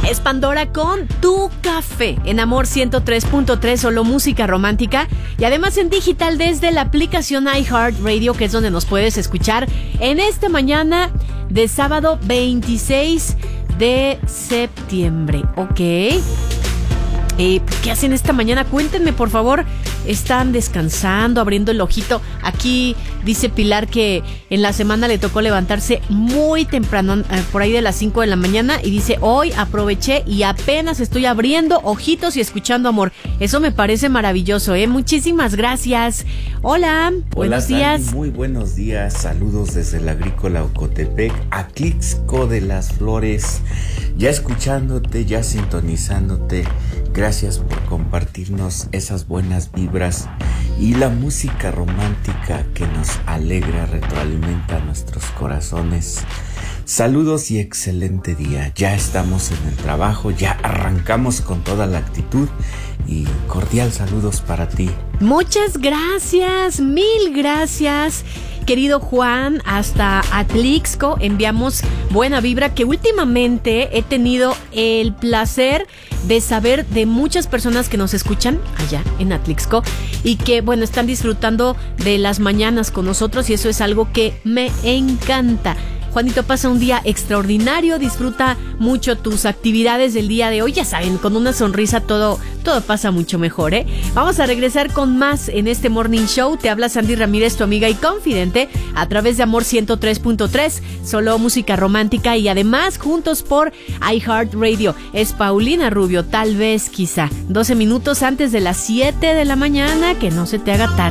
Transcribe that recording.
Es Pandora con Tu Café en Amor 103.3, solo música romántica. Y además en digital desde la aplicación iHeartRadio, que es donde nos puedes escuchar en esta mañana de sábado 26 de septiembre. Ok. ¿Qué hacen esta mañana? Cuéntenme, por favor. ¿Están descansando, abriendo el ojito? Aquí dice Pilar que en la semana le tocó levantarse muy temprano, por ahí de las 5 de la mañana, y dice, hoy aproveché y apenas estoy abriendo ojitos y escuchando Amor. Eso me parece maravilloso, ¿eh? Muchísimas gracias. Hola, buenos días. Sandy, muy buenos días. Saludos desde el Agrícola Ocotepec, Atlixco de las Flores. Ya escuchándote, ya sintonizándote. Gracias por compartirnos esas buenas vibras y la música romántica que nos alegra, retroalimenta nuestros corazones. Saludos y excelente día. Ya estamos en el trabajo, ya arrancamos con toda la actitud y cordial saludos para ti. Muchas gracias, mil gracias. Querido Juan, hasta Atlixco enviamos buena vibra, que últimamente he tenido el placer de saber de muchas personas que nos escuchan allá en Atlixco y que, bueno, están disfrutando de las mañanas con nosotros, y eso es algo que me encanta. Juanito, pasa un día extraordinario, disfruta mucho tus actividades del día de hoy. Ya saben, con una sonrisa todo pasa mucho mejor, ¿eh? Vamos a regresar con más en este Morning Show. Te habla Sandy Ramírez, tu amiga y confidente, a través de Amor 103.3, solo música romántica, y además juntos por iHeartRadio. Es Paulina Rubio, tal vez, quizá. 12 minutos antes de las 7 de la mañana, que no se te haga tarde.